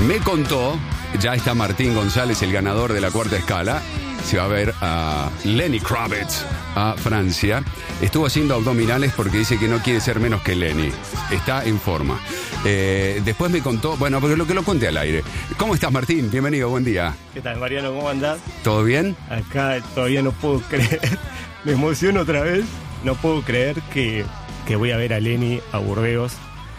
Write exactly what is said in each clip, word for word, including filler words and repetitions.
Me contó, ya está Martín González, el ganador de la cuarta escala. Se va a ver a Lenny Kravitz a Francia. Estuvo haciendo abdominales porque dice que no quiere ser menos que Lenny. Está en forma. Eh, después me contó, bueno, porque lo que lo conté al aire. ¿Cómo estás, Martín? Bienvenido, buen día. ¿Qué tal, Mariano? ¿Cómo andás? ¿Todo bien? Acá todavía no puedo creer. Me emociono otra vez. No puedo creer que, que voy a ver a Lenny a Burdeos.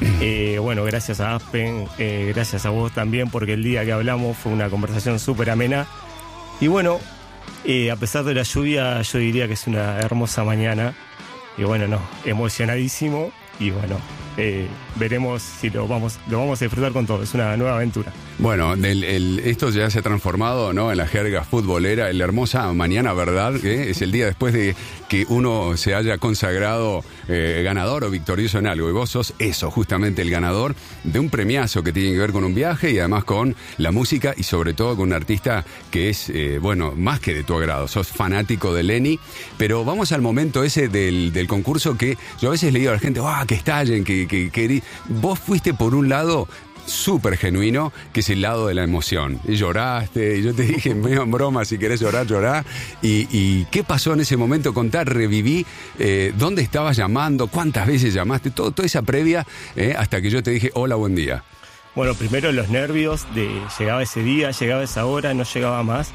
Eh, bueno, gracias a Aspen, eh, gracias a vos también, porque el día que hablamos fue una conversación súper amena. Y bueno, eh, a pesar de la lluvia, yo diría que es una hermosa mañana. Y bueno, no, emocionadísimo. Y bueno, eh, veremos si lo vamos, lo vamos a disfrutar con todo. Es una nueva aventura. Bueno, el, el, esto ya se ha transformado, ¿no?, en la jerga futbolera. La hermosa mañana, ¿verdad? ¿Eh? Es el día después de que uno se haya consagrado eh, ganador o victorioso en algo. Y vos sos eso, justamente el ganador de un premiazo que tiene que ver con un viaje y además con la música y sobre todo con un artista que es, eh, bueno, más que de tu agrado. Sos fanático de Lenny. Pero vamos al momento ese del, del concurso que yo a veces le digo a la gente, ¡ah, que estallen! Que, que, que... Vos fuiste por un lado súper genuino, que es el lado de la emoción. Y lloraste, y yo te dije, medio en broma, si querés llorar, llorá. Y, y ¿qué pasó en ese momento? Contá, reviví, eh, ¿dónde estabas llamando? ¿Cuántas veces llamaste? Todo, toda esa previa, eh, hasta que yo te dije, hola, buen día. Bueno, primero los nervios de llegaba ese día, llegaba esa hora, no llegaba más.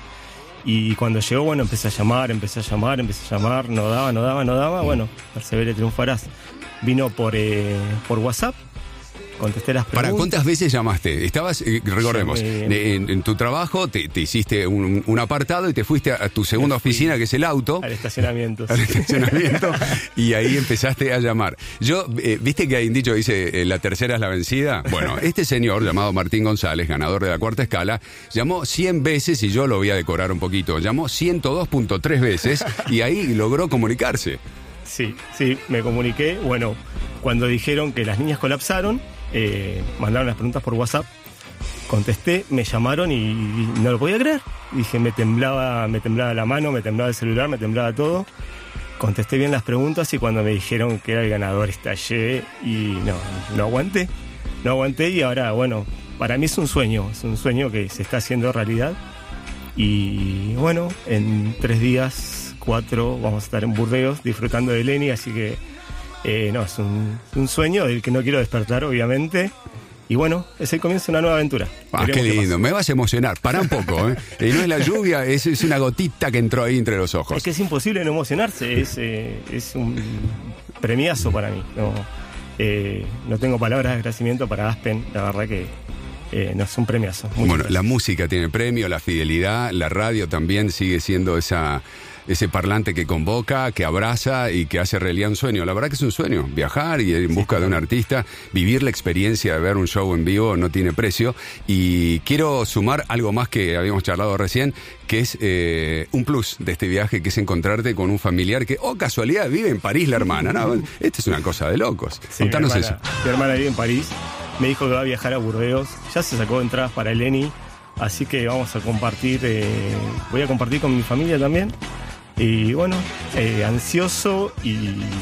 Y cuando llegó, bueno, empecé a llamar, empecé a llamar, empecé a llamar, no daba, no daba, no daba. Bueno, persevere, triunfarás. Vino por, eh, por WhatsApp. Contesté las preguntas. ¿Para cuántas veces llamaste? Estabas, eh, recordemos, Llamé... en, en tu trabajo te, te hiciste un, un apartado y te fuiste a, a tu segunda oficina, que es el auto. Al estacionamiento. Al sí. estacionamiento. Y ahí empezaste a llamar. Yo, eh, ¿viste que hay un dicho que dice, eh, la tercera es la vencida? Bueno, este señor llamado Martín González, ganador de la cuarta escala, llamó cien veces, y yo lo voy a decorar un poquito, llamó ciento dos punto tres veces y ahí logró comunicarse. Sí, sí, me comuniqué. Bueno, cuando dijeron que las niñas colapsaron, Eh, mandaron las preguntas por WhatsApp, contesté, me llamaron y no lo podía creer. Dije, me temblaba, me temblaba la mano, me temblaba el celular, me temblaba todo. Contesté bien las preguntas y cuando me dijeron que era el ganador estallé y no, no aguanté, no aguanté y ahora, bueno, para mí es un sueño, es un sueño que se está haciendo realidad y bueno, en tres días, cuatro, vamos a estar en Burdeos disfrutando de Lenny, así que Eh, no, es un, un sueño del que no quiero despertar, obviamente. Y bueno, es el comienzo de una nueva aventura. Ah, qué lindo, me vas a emocionar. Pará un poco, ¿eh? Y no es la lluvia, es, es una gotita que entró ahí entre los ojos. Es que es imposible no emocionarse, es, eh, es un premiazo para mí. No, eh, no tengo palabras de agradecimiento para Aspen, la verdad que eh, no es un premiazo. Muchas bueno, gracias. La música tiene premio, la fidelidad, la radio también sigue siendo esa... ese parlante que convoca, que abraza y que hace realidad un sueño. La verdad que es un sueño, viajar y ir en busca sí, de un artista, vivir la experiencia de ver un show en vivo no tiene precio. Y quiero sumar algo más que habíamos charlado recién, que es eh, un plus de este viaje, que es encontrarte con un familiar que, oh, casualidad, vive en París la hermana. No, esta es una cosa de locos. Sí, Contanos mi hermana, eso. Mi hermana vive en París, me dijo que va a viajar a Burdeos, ya se sacó entradas para Lenny, así que vamos a compartir, eh, voy a compartir con mi familia también. Y bueno, eh, ansioso y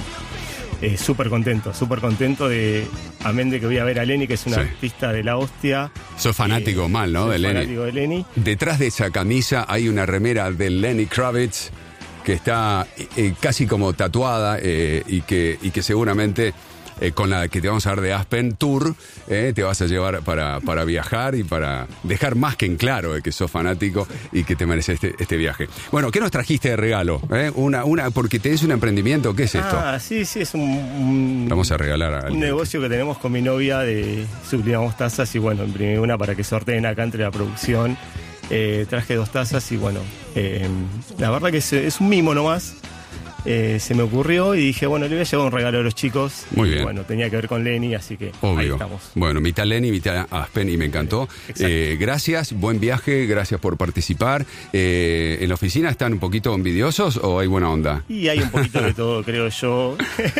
eh, súper contento, súper contento de, amén de que voy a ver a Lenny, que es un sí. artista de la hostia. Sos fanático eh, mal, ¿no? De Lenny. fanático de Lenny. Detrás de esa camisa hay una remera de Lenny Kravitz que está eh, casi como tatuada eh, y, que, y que seguramente... Eh, con la que te vamos a dar de Aspen Tour, eh, te vas a llevar para, para viajar y para dejar más que en claro eh, que sos fanático y que te mereces este, este viaje. Bueno, ¿qué nos trajiste de regalo? ¿Eh? Una, una, porque tenés un emprendimiento, ¿qué es esto? Ah, sí, sí, es un... un vamos a regalar a un negocio que tenemos con mi novia de sublimamos tazas y bueno, imprimí una para que sorteen acá entre la producción. Eh, traje dos tazas y bueno, eh, la verdad que es, es un mimo nomás. Eh, se me ocurrió y dije, bueno, le voy a llevar un regalo a los chicos. Muy y bien. Bueno, tenía que ver con Lenny, así que obvio. Ahí estamos. Bueno, mitad Lenny, mitad Aspen y me encantó. Eh, gracias, buen viaje, gracias por participar. Eh, ¿En la oficina están un poquito envidiosos o hay buena onda? Y hay un poquito de todo, creo yo.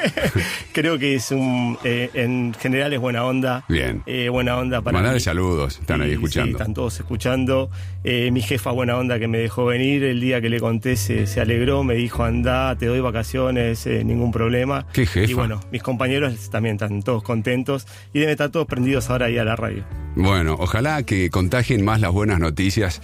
Creo que es un, eh, en general es buena onda. Bien. Eh, buena onda para Mandale mí. saludos, están y, ahí escuchando. Sí, están todos escuchando. Eh, mi jefa buena onda que me dejó venir, el día que le conté se, se alegró, me dijo, andá, te doy vacaciones, eh, ningún problema. ¿Qué jefa? Y bueno, mis compañeros también están todos contentos y deben estar todos prendidos ahora ahí a la radio. Bueno, ojalá que contagien más las buenas noticias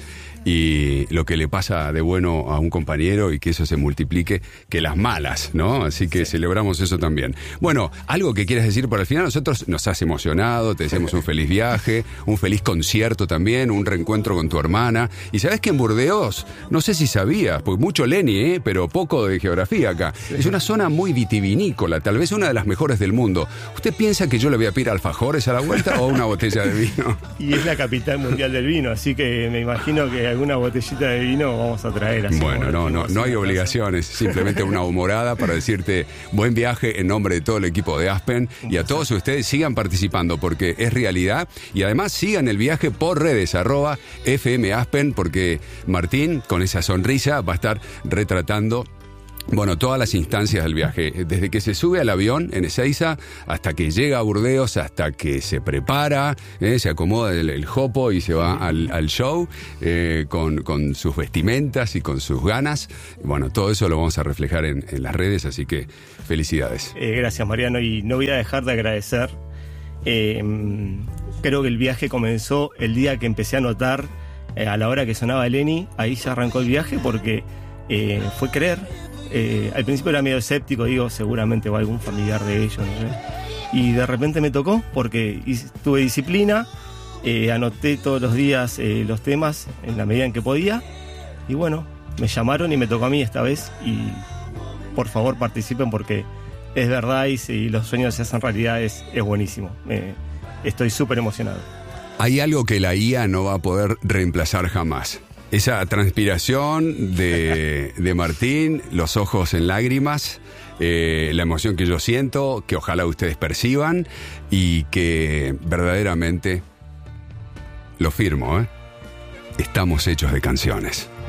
y lo que le pasa de bueno a un compañero y que eso se multiplique que las malas, ¿no? Así que sí, celebramos eso también. Bueno, algo que quieras decir por el final, nosotros nos has emocionado, te deseamos un feliz viaje, un feliz concierto también, un reencuentro con tu hermana. Y sabes que en Burdeos, no sé si sabías, pues mucho Leni, ¿eh? Pero poco de geografía acá. Sí. Es una zona muy vitivinícola, tal vez una de las mejores del mundo. ¿Usted piensa que yo le voy a pedir alfajores a la vuelta o una botella de vino? Y es la capital mundial del vino, así que me imagino que alguna botellita de vino vamos a traer. Así bueno, no, no, no hay obligaciones, simplemente una humorada para decirte buen viaje en nombre de todo el equipo de Aspen y a todos ustedes sigan participando porque es realidad y además sigan el viaje por redes, arroba F M Aspen, porque Martín con esa sonrisa va a estar retratando bueno, todas las instancias del viaje, desde que se sube al avión en Ezeiza hasta que llega a Burdeos, hasta que se prepara, eh, se acomoda el, el jopo y se va al, al show eh, con, con sus vestimentas y con sus ganas. Bueno, todo eso lo vamos a reflejar en, en las redes, así que felicidades. Eh, gracias, Mariano, y no voy a dejar de agradecer. Eh, creo que el viaje comenzó el día que empecé a notar eh, a la hora que sonaba Leni, ahí ya arrancó el viaje porque eh, fue creer. Eh, al principio era medio escéptico, digo, seguramente va algún familiar de ellos, no sé. Y de repente me tocó porque tuve disciplina, eh, anoté todos los días eh, los temas en la medida en que podía. Y bueno, me llamaron y me tocó a mí esta vez. Y por favor participen porque es verdad y si los sueños se hacen realidad es, es buenísimo. Eh, estoy súper emocionado. Hay algo que la I A no va a poder reemplazar jamás. Esa transpiración de, de Martín, los ojos en lágrimas, eh, la emoción que yo siento, que ojalá ustedes perciban y que verdaderamente lo firmo, ¿eh? Estamos hechos de canciones.